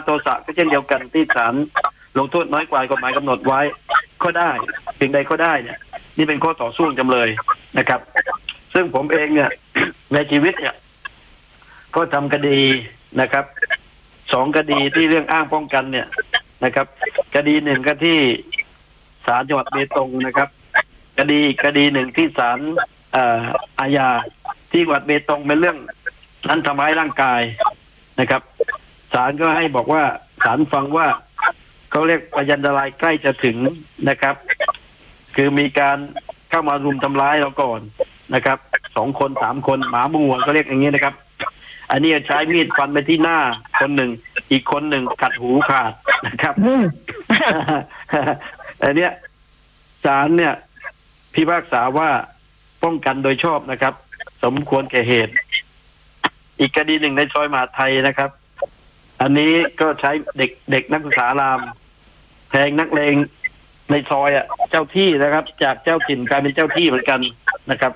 โทสะก็เช่นเดียวกันที่ศาลลงโทษน้อยกว่ากฎหมายกำหนดไว้ก็ได้สิ่งใดก็ได้เนี่ยนี่เป็นข้อต่อสู้จำเลยนะครับ ซึ่งผมเองเนี่ยในชีวิตเนี่ยก็ทำคดีนะครับ2 คดีที่เรื่องอ้างป้องกันเนี่ยนะครับคดีหนึ่งก็ที่ศาลจังหวัดเบตงนะครับคดีหนึ่งที่ศาลอาญาที่จังหวัดเบตงเป็นเรื่องนั้นทำร้ายร่างกายนะครับศาลก็ให้บอกว่าศาลฟังว่าเขาเรียกพยันตรายใกล้จะถึงนะครับคือมีการเข้ามารุมทำร้ายเราก่อนนะครับ2 คน 3 คนหมามัวเขาเรียกอย่างนี้นะครับอันนี้ใช้มีดฟันไปที่หน้าคนหนึ่งอีกคนหนึ่งกัดหูขาดนะครับอันเนี้ยศาลเนี่ยพิพากษาว่าป้องกันโดยชอบนะครับสมควรแก่เหตุอีกคดีหนึ่งในซอยมหาไทยนะครับอันนี้ก็ใช้เด็กนักศึกษารามแทงนักเลงในซอยเจ้าที่นะครับจากเจ้าถิ่นกลายเป็นเจ้าที่เหมือนกันนะครับ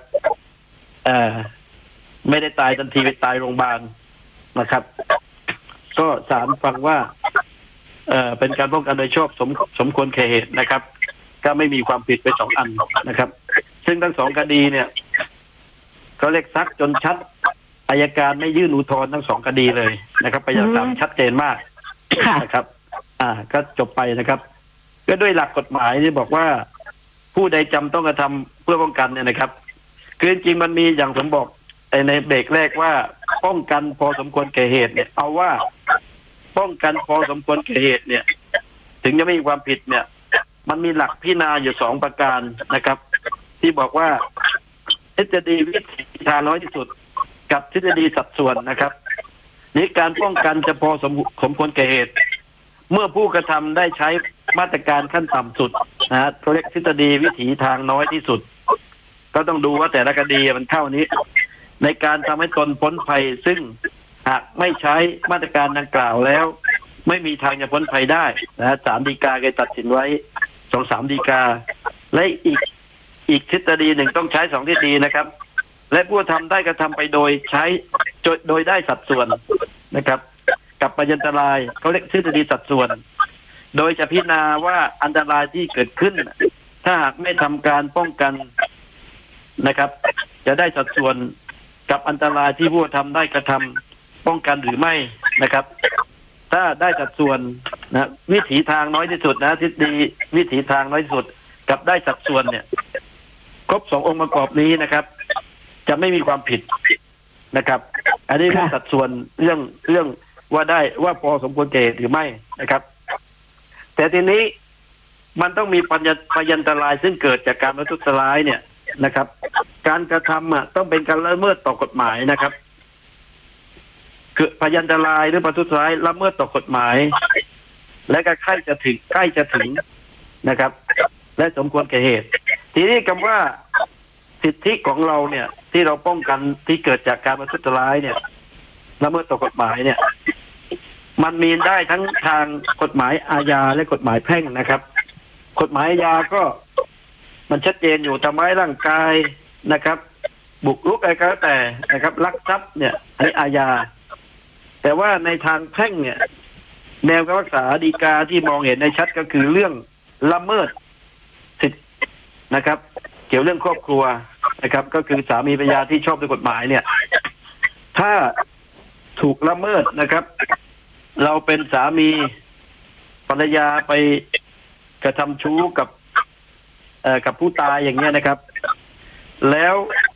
ไม่ได้ตายทันทีไปตายโรงพยาบาลนะครับก็ศาลฟังว่าเป็นการป้องกันโดยชอบสมควรแก่เหตุนะครับก็ไม่มีความผิดไป2 อันนะครับซึ่งทั้ง2 คดีเนี่ยเขาเรียกซักจนชัดอัยการไม่ยื่นอุทธรณ์ทั้ง2 คดีเลยนะครับพยานหลักฐานชัดเจนมากนะครับก็จบไปนะครับก็ด้วยหลักกฎหมายที่บอกว่าผู้ใดจำต้องกระทำเพื่อป้องกันเนี่ยนะครับคือจริงมันมีอย่างผมบอกในเบรกแรกว่าป้องกันพอสมควรแก่เหตุเนี่ยเอาว่าป้องกันพอสมควรแก่เหตุเนี่ยถึงจะไม่มีความผิดเนี่ยมันมีหลักพิจารณาอยู่2 ประการนะครับที่บอกว่าทฤษฎีวิถีทางน้อยที่สุดกับทฤษฎีสัดส่วนนะครับนี้การป้องกันจะพอสมควรแก่เหตุเมื่อผู้กระทำได้ใช้มาตรการขั้นต่ำสุดนะฮะเขาเรียกทฤษฎีวิถีทางน้อยที่สุดก็ต้องดูว่าแต่ละคดีมันเข้านี้ในการทำให้ตนพ้นภัยซึ่งหากไม่ใช้มาตรการดังกล่าวแล้วไม่มีทางจะพ้นภัยได้นะฮะ3 ฎีกาเคยตัดสินไว้2-3 ฎีกาและอีกทฤษฎีหนึ่งต้องใช้2 ทฤษฎีนะครับและผู้ทำได้กระทำไปโดยใช้โดยได้สัดส่วนนะครับกับพยันตรายเขาเรียกทฤษฎีสัดส่วนโดยจะพิจารณาว่าอันตรายที่เกิดขึ้นถ้าหากไม่ทำการป้องกันนะครับจะได้สัดส่วนกับอันตรายที่ผู้ทำได้กระทำป้องกันหรือไม่นะครับถ้าได้สัดส่วนนะวิถีทางน้อยที่สุดนะทฤษฎีวิถีทางน้อยที่สุดกับได้สัดส่วนเนี่ยครบ2 องค์ประกอบนี้นะครับจะไม่มีความผิดนะครับอันนี้เรื่องสัดส่วนเรื่องว่าได้ว่าพอสมควรแก่เหตุหรือไม่นะครับแต่ทีนี้มันต้องมีพยันตรายซึ่งเกิดจากการประทุษร้ายเนี่ยนะครับการกระทำต้องเป็นการละเมิดต่อกฎหมายนะครับคือพยันตรายหรือประทุษร้ายละเมิดต่อกฎหมายและก็ใกล้จะถึงนะครับและสมควรแก่เหตุทีนี้คำว่าสิทธิของเราเนี่ยที่เราป้องกันที่เกิดจากการประทุษร้ายเนี่ยละเมิดต่อกฎหมายเนี่ยมันมีได้ทั้งทางกฎหมายอาญาและกฎหมายแพ่งนะครับกฎหมายอาญาก็มันชัดเจนอยู่ทำร้ายร่างกายนะครับบุกรุกอะไรก็แล้วแต่นะครับลักทรัพย์เนี่ยให้อาญาแต่ว่าในทางแพ่งเนี่ยแนวการรักษาฎีกาที่มองเห็นในชัดก็คือเรื่องละเมิดสิทธินะครับเกี่ยวเรื่องครอบครัวนะครับก็คือสามีภรรยาที่ชอบด้วยกฎหมายเนี่ยถ้าถูกละเมิดนะครับเราเป็นสามีภรรยาไปกระทำชู้กับผู้ตายอย่างเงี้ยนะครับแล้ว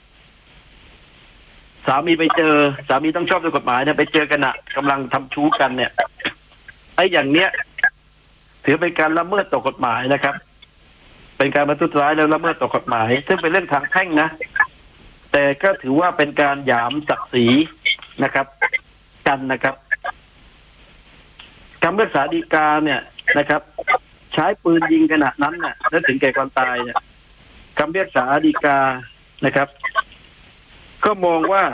สามีไปเจอสามีต้องชอบด้วยกฎหมายเนี่ยไปเจอกันกำลังทำชู้กันเนี่ยไอ้อย่างเนี้ยถือเป็นการละเมิดต่อกฎหมายนะครับเป็นการประทุษร้ายแล้วละเมิดต่อกฎหมายซึ่งเป็นเรื่องทางแพ่งนะแต่ก็ถือว่าเป็นการหยามศักดิ์ศรีนะครับกันนะครับคำพิพากษาฎีกาเนี่ยนะครับใช้ปืนยิงขณะนั้นน่ะแล้วถึงแก่ความตายเนี่ยคำพิพากษาฎีกานะครับก็มองว่า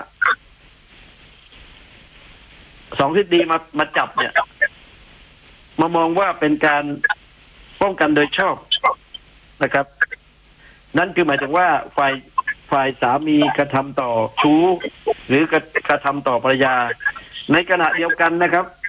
2 ทฤษฎีมาจับเนี่ยมามองว่าเป็นการป้องกันโดยชอบนะครับนั่นคือหมายถึงว่าฝ่ายสามีกระทำต่อชู้หรือกระทำต่อภรรยาในขณะเดียวกันนะครับ